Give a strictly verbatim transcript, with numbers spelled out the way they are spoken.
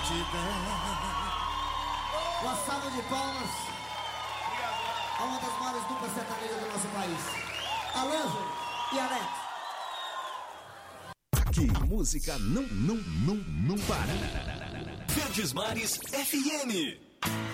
gratidão. Uma salva de palmas a uma das maiores duplas sertanejas do nosso país, Alonso e Alex. Aqui, música não, não, não, não para. Verdes Mares F M.